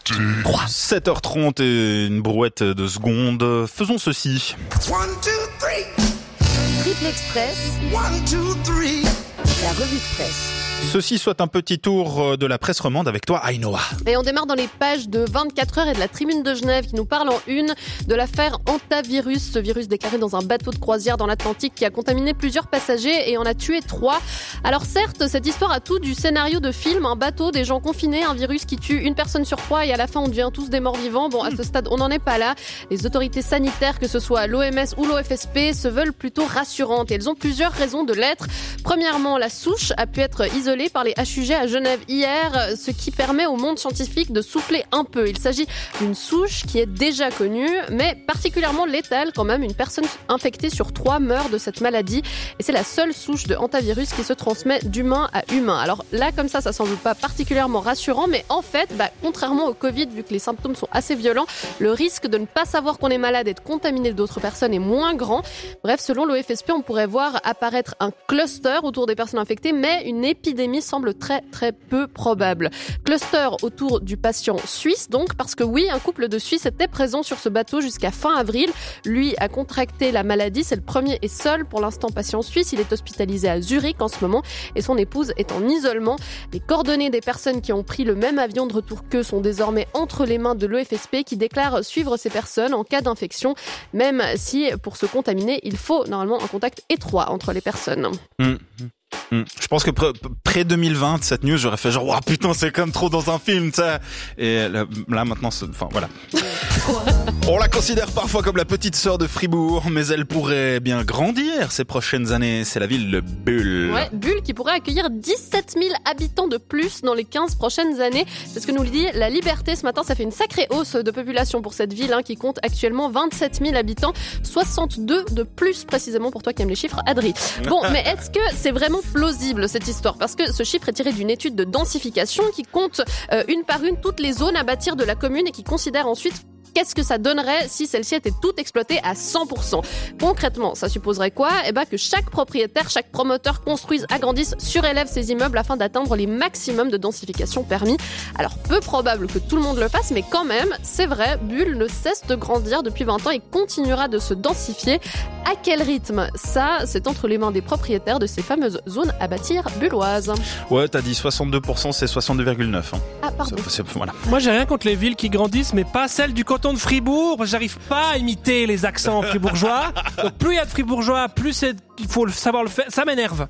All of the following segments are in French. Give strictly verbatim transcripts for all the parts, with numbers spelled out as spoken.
trois. sept heures trente et une brouette de secondes. Faisons ceci. One, two, three. Triple Express. One, two, three. La revue de presse. Ceci soit un petit tour de la presse romande avec toi, Ainoa. Et on démarre dans les pages de vingt-quatre heures et de la Tribune de Genève qui nous parle en une de l'affaire Hantavirus, ce virus déclaré dans un bateau de croisière dans l'Atlantique qui a contaminé plusieurs passagers et en a tué trois. Alors certes, cette histoire a tout du scénario de film, un bateau, des gens confinés, un virus qui tue une personne sur trois et à la fin on devient tous des morts vivants. Bon, à ce stade, on n'en est pas là. Les autorités sanitaires, que ce soit l'O M S ou l'O F S P, se veulent plutôt rassurantes et elles ont plusieurs raisons de l'être. Premièrement, la souche a pu être isolée par les H U G à Genève hier, ce qui permet au monde scientifique de souffler un peu. Il s'agit d'une souche qui est déjà connue, mais particulièrement létale quand même. Une personne infectée sur trois meurt de cette maladie et c'est la seule souche de hantavirus qui se transmet d'humain à humain. Alors là, comme ça, ça semble pas particulièrement rassurant, mais en fait, bah, contrairement au Covid, vu que les symptômes sont assez violents, le risque de ne pas savoir qu'on est malade et de contaminer d'autres personnes est moins grand. Bref, selon l'O F S P, on pourrait voir apparaître un cluster autour des personnes infectées, mais une épidémie semble très très peu probable. Cluster autour du patient suisse donc, parce que oui, un couple de Suisses était présent sur ce bateau jusqu'à fin avril. Lui a contracté la maladie, c'est le premier et seul pour l'instant patient suisse. Il est hospitalisé à Zurich en ce moment et son épouse est en isolement. Les coordonnées des personnes qui ont pris le même avion de retour qu'eux sont désormais entre les mains de l'O F S P qui déclare suivre ces personnes en cas d'infection, même si pour se contaminer, il faut normalement un contact étroit entre les personnes. Mmh. Mmh. Je pense que près, près deux mille vingt, cette news, j'aurais fait genre, waouh, putain, c'est comme trop dans un film, ça. Et là, là maintenant, c'est, enfin, voilà. On la considère parfois comme la petite sœur de Fribourg, mais elle pourrait bien grandir ces prochaines années. C'est la ville de Bulle. Ouais, Bulle qui pourrait accueillir dix-sept mille habitants de plus dans les quinze prochaines années. C'est ce que nous le dit La Liberté ce matin. Ça fait une sacrée hausse de population pour cette ville hein, qui compte actuellement vingt-sept mille habitants, soixante-deux de plus précisément pour toi qui aimes les chiffres, Adri. Bon, mais est-ce que c'est vraiment plausible cette histoire? Parce que ce chiffre est tiré d'une étude de densification qui compte euh, une par une toutes les zones à bâtir de la commune et qui considère ensuite qu'est-ce que ça donnerait si celle-ci était toute exploitée à cent pour cent. Concrètement, ça supposerait quoi? Eh ben, que chaque propriétaire, chaque promoteur construise, agrandisse, surélève ses immeubles afin d'atteindre les maximums de densification permis. Alors, peu probable que tout le monde le fasse, mais quand même, c'est vrai, Bulle ne cesse de grandir depuis vingt ans et continuera de se densifier. À quel rythme? Ça, c'est entre les mains des propriétaires de ces fameuses zones à bâtir bulloises. Ouais, t'as dit soixante-deux pour cent, c'est soixante-deux virgule neuf. Hein. Ah, pardon. C'est, c'est, voilà. Moi, j'ai rien contre les villes qui grandissent, mais pas celles du canton de Fribourg. Parce que j'arrive pas à imiter les accents fribourgeois. Donc, plus il y a de fribourgeois, plus c'est... il faut le savoir le faire. Ça m'énerve.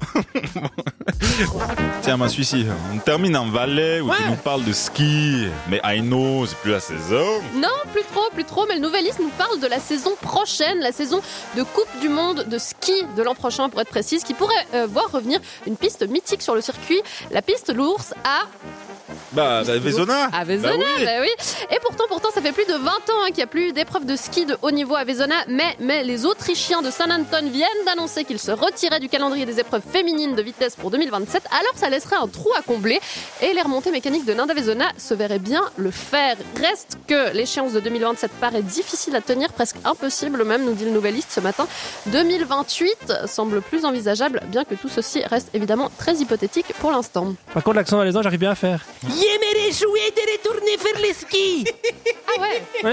Tiens, ma celui-ci, on termine en Valais où Ouais. tu nous parles de ski. Mais Aino, c'est plus la saison. Non, plus trop, plus trop, mais le Nouvelliste nous parle de la saison prochaine, la saison de Coupe du Monde de ski de l'an prochain, pour être précise, qui pourrait euh, voir revenir une piste mythique sur le circuit, la piste L'Ours à... Bah, à Vezona. À Vezona, Bah oui. bah oui. Et pourtant, pourtant, ça fait plus de vingt ans hein, qu'il n'y a plus eu d'épreuve de ski de haut niveau à Vezona, mais, mais les Autrichiens de Saint-Anton viennent d'annoncer qu'ils se retiraient du calendrier des épreuves féminines de vitesse pour deux mille vingt-sept, alors ça laisserait un trou à combler, et les remontées mécaniques de Nanda-Vezona se verraient bien le faire. Reste que l'échéance de deux mille vingt-sept paraît difficile à tenir, presque impossible même, nous dit le Nouvelliste ce matin. deux mille vingt-huit semble plus envisageable, bien que tout ceci reste évidemment très hypothétique pour l'instant. Par contre, l'accent valaisan, j'arrive bien à faire. J'aimerais jouer de retourner faire les skis. Ah ouais, Ouais.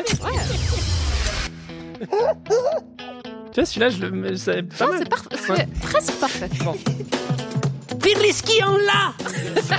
ouais. Tu vois, celui-là, je le. C'est pas Non, mal. c'est parfait, c'est presque parfait. Bon. Faire les skis en là.